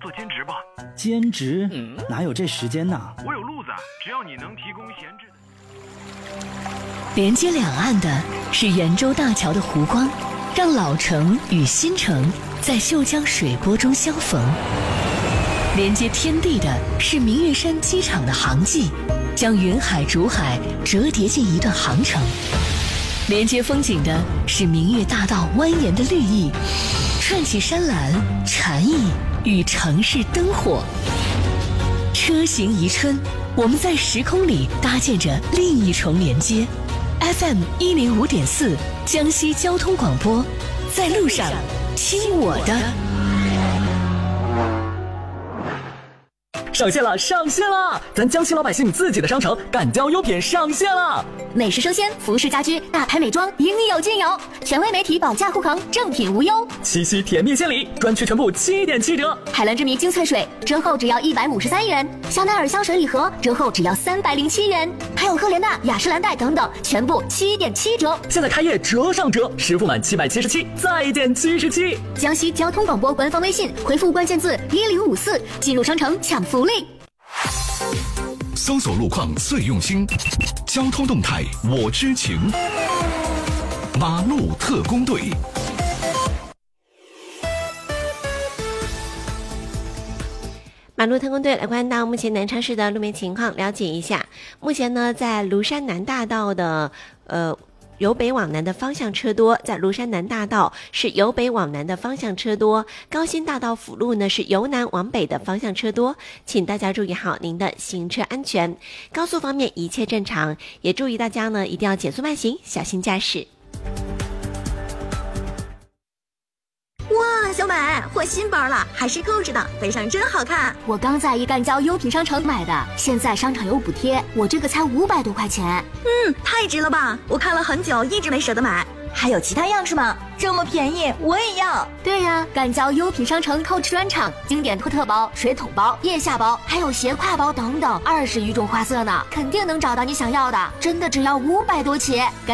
做兼职吧。 兼职？哪有这时间呢？ 我有路子，只要你能提供闲置的。 连接两岸的是圆洲大桥的湖光，让老城与新城在秀江水波中相逢。连接天地的是明月山机场的航迹，将云海竹海折叠进一段航程。连接风景的是明月大道蜿蜒的绿意，串起山岚禅意与城市灯火。车行宜春，我们在时空里搭建着另一重连接。FM 105.4江西交通广播，在路上听我的。 上线了，上线了！咱江西老百姓自己的商城敢交优品上线了。 美食生鲜、服饰家居、大牌美妆，应有尽有。权威媒体保价护航，正品无忧。 七夕甜蜜献礼，专区全部7.7折。 海蓝之谜精粹水折后只要153元，香奈儿香水礼盒折后只要307元，还有赫莲娜、雅诗兰黛等等，全部7.7折。 现在开业折上折，实付满777再减77。 江西交通广播官方微信回复关键字1054，进入商城抢福利。 搜索路况最用心，交通动态我知情。马路特工队。 马路特工队来关到目前南昌市的路面情况，了解一下。目前呢，在庐山南大道的由北往南的方向车多，在庐山南大道是由北往南的方向车多，高新大道辅路呢是由南往北的方向车多，请大家注意好您的行车安全。高速方面一切正常，也注意大家呢一定要减速慢行，小心驾驶。 哇，小美，换新包了，还是Coach的，背上真好看。 我刚在一干交优品商城买的，现在商场有补贴，我这个才500多块钱。 太值了吧！我看了很久，一直没舍得买。 还有其他样式吗？这么便宜，我也要。 对呀，干交优品商城Coach专场，经典托特包、水桶包、腋下包，还有斜挎包等等，20余种花色呢，肯定能找到你想要的。真的只要500多起。